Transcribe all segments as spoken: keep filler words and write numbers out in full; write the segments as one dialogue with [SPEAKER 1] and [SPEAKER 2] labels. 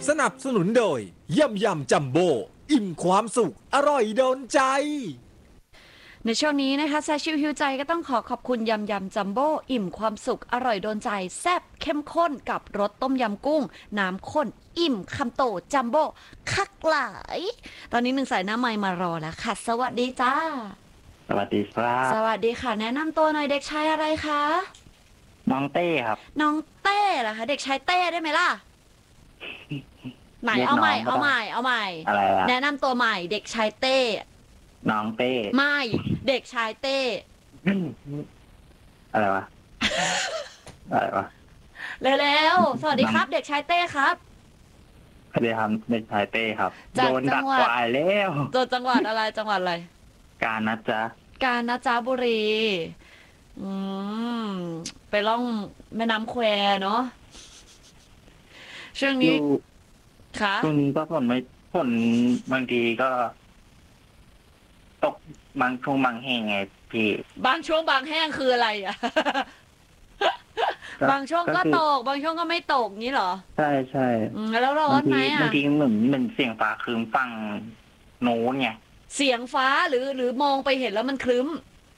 [SPEAKER 1] สนับสนุนโดยยำยำจัมโบ้อิ่มความสุขอร่อยโดนใจ
[SPEAKER 2] ในช่วงนี้นะคะแซชิวฮิวใจก็ต้องขอขอบคุณยำยำจัมโบ้อิ่มความสุขอร่อยโดนใจแซ่บเข้มข้นกับรสต้มยำกุ้งน้ำข้นอิ่มคำโตจัมโบ้คักหลายตอนนี้หนึ่งสายหน้าไมค์มารอแล้วค่ะสวัสดีจ้า
[SPEAKER 3] สวัสดีครับ
[SPEAKER 2] สวัสดีค่ะแนะนำตัวหน่อยเด็กชายอะไรคะ
[SPEAKER 3] น้องเต้ครับ
[SPEAKER 2] น้องเต้เหรอคะเด็กชายเต้ได้ไหมล่ะไหนเอาใหม่เอาใหม่เอาใหม่
[SPEAKER 3] อะไรล่ะ
[SPEAKER 2] แนะนำตัวใหม่เด็กชายเต้
[SPEAKER 3] น้องเต้
[SPEAKER 2] ไม่เด็กชายเต้
[SPEAKER 3] อะไรวะอะไรวะ
[SPEAKER 2] เร็วๆสวัสดีครับเด็กชายเต้ครับ
[SPEAKER 3] สวัสดีครับเด็กชายเต้ครับโดนดักควายแล้ว
[SPEAKER 2] ตัวจังหวัดอะไรจังหวัดอะไร
[SPEAKER 3] การนะจ๊ะ
[SPEAKER 2] กาญจนบุรีอืมไปล่องแม่น้ำแควเนาะช่วงนี้ค่ะ
[SPEAKER 3] ช่วงนี้ก็ฝนไม่ฝนบางทีก็ตกบางช่วงบางแห่งไงพี่
[SPEAKER 2] บางช่วงบางแห้งคืออะไรอ่ะบางช่วงก็ตกบางช่วงก็ไม่ตกงี้เหรอ
[SPEAKER 3] ใช่ใช่
[SPEAKER 2] แล้วร้อนไหมอ่ะ
[SPEAKER 3] บางทีเหมือนเหมือนเสียงฟ้าครึ้มฟังโน้นไง
[SPEAKER 2] เสียงฟ้าหรือหรือมองไปเห็นแล้วมันครึ้ม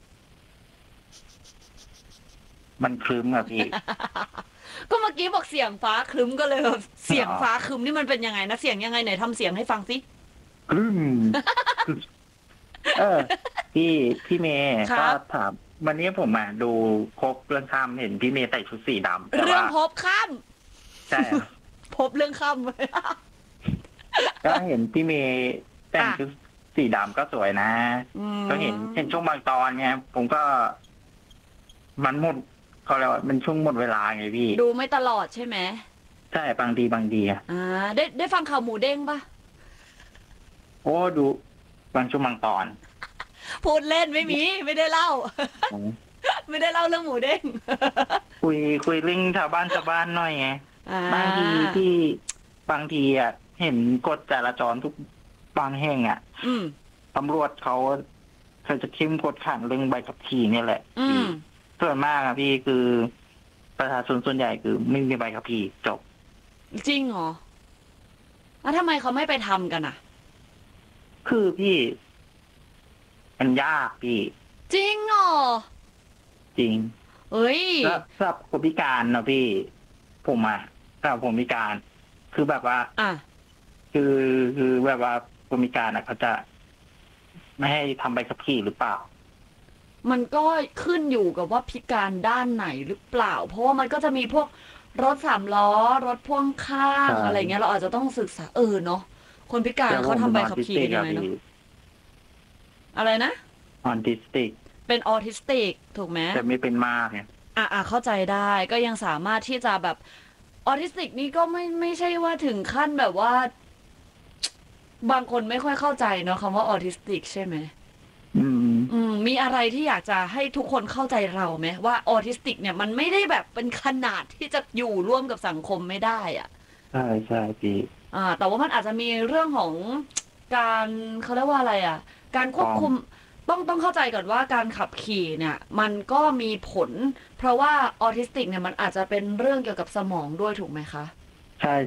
[SPEAKER 3] มันครึ้มอะพี่
[SPEAKER 2] ก็เมื่อกี้บอกเสียงฟ้าครึ้มก็เลยแบบเสียงฟ้าครึ้มนี่มันเป็นยังไงนะเสียงยังไงไหนทำเสียงให้ฟังสิ
[SPEAKER 3] ครึ้มเออพี่พี่เมย์ก็ถามวันนี้ผมมาดูพบเรื่องข้ามเห็นพี่เมย์ใส่ชุดสีดำ
[SPEAKER 2] เรื่องพบข้าม
[SPEAKER 3] ใช่
[SPEAKER 2] พบเรื่องข้าม
[SPEAKER 3] ก็เห็นพี่เมย์แต่งชุดสีดำก็สวยนะก็เห็นเห็นช่วงบางตอนไงผมก็มันหมดเขาเรียกว่ามันช่วงหมดเวลาไงพี่
[SPEAKER 2] ดูไม่ตลอดใช่ไหม
[SPEAKER 3] ใช่บางทีบางทีอ่ะ
[SPEAKER 2] อ่าได้ได้ฟังข่าวหมูเด้งปะ
[SPEAKER 3] โอ้ดูบางช่วงบางตอน
[SPEAKER 2] พูดเล่นไม่มีไม่ได้เล่าไม่ได้เล่าเรื่องหมูเด้ง
[SPEAKER 3] คุยคุยเรื่องชาวบ้านชาวบ้านหน่อยไงบางทีที่บางทีอ่ะเห็นกฎจราจรทุกบางแห่งอ่ะตำรวจเขาเขาจะเข้มกวดขันเรื่องใบขับขี่เนี่ยแหละส่วนมากอะพี่คือประชาชนส่วนใหญ่คือไม่มีใบขับขี่จบ
[SPEAKER 2] จริงเหรอแล้วทำไมเขาไม่ไปทำกันอ่ะ
[SPEAKER 3] คือพี่มันยากพี่
[SPEAKER 2] จริงเหรอ
[SPEAKER 3] จริง
[SPEAKER 2] เอ้ย
[SPEAKER 3] แล้วสำหรับคนพิการนะพี่ผมอะสำหรับผมพิการคือแบบว่า
[SPEAKER 2] อ่ะ
[SPEAKER 3] คือคือแบบว่าคนพิการอะเขาจะไม่ให้ทำใบขับขี่หรือเปล่า
[SPEAKER 2] มันก็ขึ้นอยู่กับว่าพิการด้านไหนหรือเปล่าเพราะว่ามันก็จะมีพวกรถสามล้อรถพ่วงข้างอะไรเงี้ยเราอาจจะต้องศึกษาเออเนาะคนพิการเขาทำใบขับขี่ยังไงเนาะอะไรนะ
[SPEAKER 3] ออทิสติก
[SPEAKER 2] เป็นออทิสติกถูกไหม
[SPEAKER 3] แต่ไม่เป็นมากเนี่ย
[SPEAKER 2] อ่ะอ่ะเข้าใจได้ก็ยังสามารถที่จะแบบออทิสติกนี่ก็ไม่ไม่ใช่ว่าถึงขั้นแบบว่าบางคนไม่ค่อยเข้าใจเนาะคำว่าออทิสติกใช่ไหม
[SPEAKER 3] อืม
[SPEAKER 2] อืมมีอะไรที่อยากจะให้ทุกคนเข้าใจเราไหมว่าออทิสติกเนี่ยมันไม่ได้แบบเป็นขนาดที่จะอยู่ร่วมกับสังคมไม่ได้อ่ะ
[SPEAKER 3] ใช่ใช่พี่
[SPEAKER 2] อ่าแต่ว่ามันอาจจะมีเรื่องของการเขาเรียกว่าอะไรอ่ะการควบคุมต้องต้องเข้าใจก่อนว่าการขับขี่เนี่ยมันก็มีผลเพราะว่าออทิสติกเนี่ยมันอาจจะเป็นเรื่องเกี่ยวกับสมองด้วยถูกไหมคะ
[SPEAKER 3] ใช่